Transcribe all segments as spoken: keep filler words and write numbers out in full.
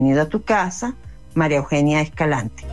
Bienvenido a tu casa, María Eugenia Escalante.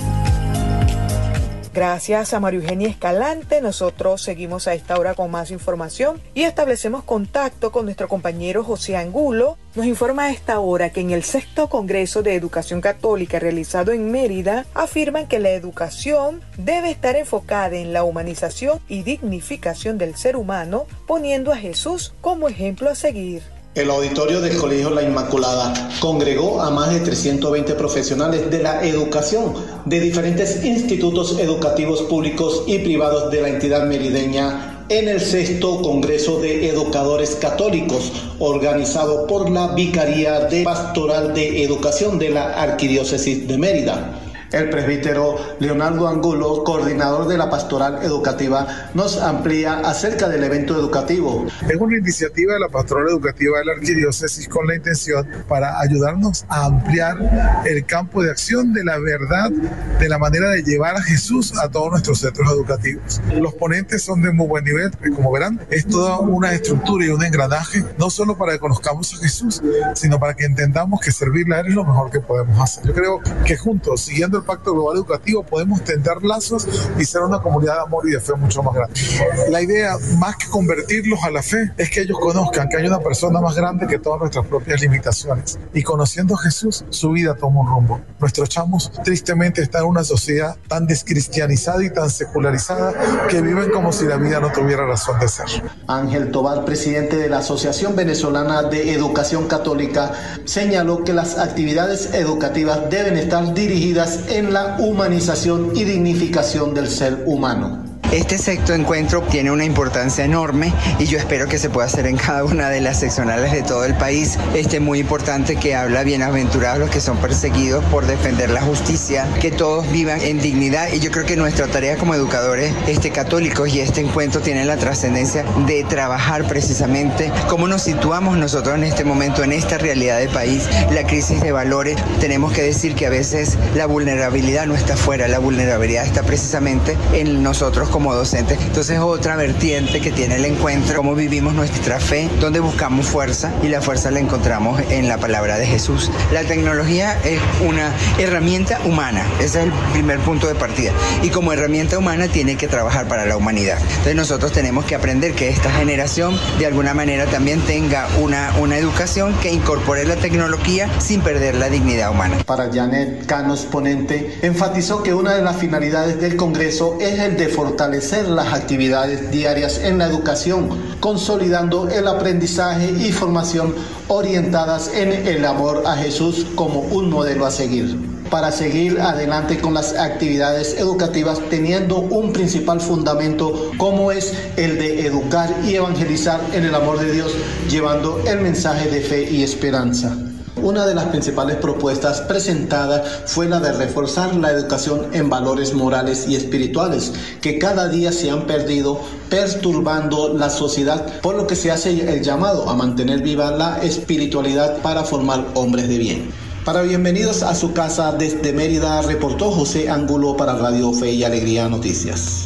Gracias a María Eugenia Escalante. Nosotros seguimos a esta hora con más información y establecemos contacto con nuestro compañero José Angulo. Nos informa a esta hora que en el sexto Congreso de Educación Católica realizado en Mérida afirman que la educación debe estar enfocada en la humanización y dignificación del ser humano, poniendo a Jesús como ejemplo a seguir. El auditorio del Colegio La Inmaculada congregó a más de trescientos veinte profesionales de la educación de diferentes institutos educativos públicos y privados de la entidad merideña en el sexto Congreso de Educadores Católicos, organizado por la Vicaría de Pastoral de Educación de la Arquidiócesis de Mérida. El presbítero Leonardo Angulo, coordinador de la Pastoral Educativa, nos amplía acerca del evento educativo. Es una iniciativa de la Pastoral Educativa de la Arquidiócesis con la intención para ayudarnos a ampliar el campo de acción de la verdad, de la manera de llevar a Jesús a todos nuestros centros educativos. Los ponentes son de muy buen nivel, como verán, es toda una estructura y un engranaje, no solo para que conozcamos a Jesús, sino para que entendamos que servirle a Él es lo mejor que podemos hacer. Yo creo que juntos, siguiendo el Pacto Global Educativo, podemos tender lazos y ser una comunidad de amor y de fe mucho más grande. La idea, más que convertirlos a la fe, es que ellos conozcan que hay una persona más grande que todas nuestras propias limitaciones. Y conociendo a Jesús, su vida toma un rumbo. Nuestros chamos, tristemente, están en una sociedad tan descristianizada y tan secularizada que viven como si la vida no tuviera razón de ser. Ángel Tobar, presidente de la Asociación Venezolana de Educación Católica, señaló que las actividades educativas deben estar dirigidas en la humanización y dignificación del ser humano. Este sexto encuentro tiene una importancia enorme y yo espero que se pueda hacer en cada una de las seccionales de todo el país. Este muy importante que habla bienaventurados los que son perseguidos por defender la justicia, que todos vivan en dignidad, y yo creo que nuestra tarea como educadores este, católicos y este encuentro tiene la trascendencia de trabajar precisamente cómo nos situamos nosotros en este momento, en esta realidad del país, la crisis de valores. Tenemos que decir que a veces la vulnerabilidad no está fuera, la vulnerabilidad está precisamente en nosotros como como docentes. Entonces otra vertiente que tiene el encuentro, cómo vivimos nuestra fe, donde buscamos fuerza, y la fuerza la encontramos en la palabra de Jesús. La tecnología es una herramienta humana, ese es el primer punto de partida, y como herramienta humana tiene que trabajar para la humanidad. Entonces nosotros tenemos que aprender que esta generación de alguna manera también tenga una, una educación que incorpore la tecnología sin perder la dignidad humana. Para Janet Canos, ponente, enfatizó que una de las finalidades del Congreso es el de fortalecer las actividades diarias en la educación, consolidando el aprendizaje y formación orientadas en el amor a Jesús como un modelo a seguir. Para seguir adelante con las actividades educativas teniendo un principal fundamento como es el de educar y evangelizar en el amor de Dios, llevando el mensaje de fe y esperanza. Una de las principales propuestas presentadas fue la de reforzar la educación en valores morales y espirituales que cada día se han perdido, perturbando la sociedad, por lo que se hace el llamado a mantener viva la espiritualidad para formar hombres de bien. Para Bienvenidos a su casa desde Mérida, reportó José Angulo para Radio Fe y Alegría Noticias.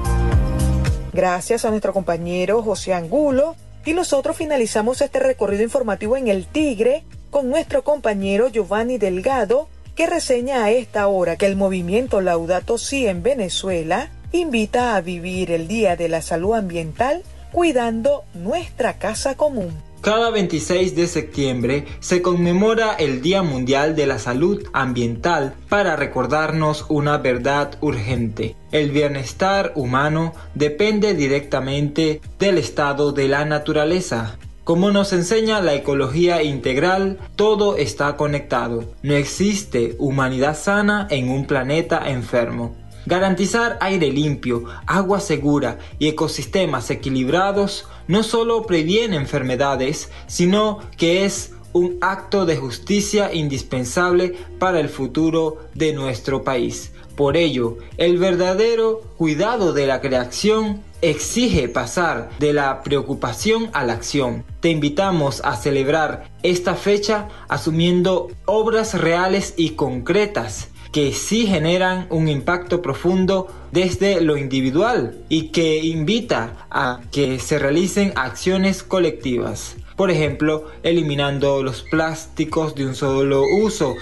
Gracias a nuestro compañero José Angulo, y nosotros finalizamos este recorrido informativo en El Tigre con nuestro compañero Giovanni Delgado, que reseña a esta hora que el movimiento Laudato Si en Venezuela invita a vivir el Día de la Salud Ambiental cuidando nuestra casa común. Cada veintiséis de septiembre se conmemora el Día Mundial de la Salud Ambiental para recordarnos una verdad urgente. El bienestar humano depende directamente del estado de la naturaleza. Como nos enseña la ecología integral, todo está conectado. No existe humanidad sana en un planeta enfermo. Garantizar aire limpio, agua segura y ecosistemas equilibrados no solo previene enfermedades, sino que es un acto de justicia indispensable para el futuro de nuestro país. Por ello, el verdadero cuidado de la creación exige pasar de la preocupación a la acción. Te invitamos a celebrar esta fecha asumiendo obras reales y concretas que sí generan un impacto profundo desde lo individual y que invita a que se realicen acciones colectivas. por ejemplo, eliminando los plásticos de un solo uso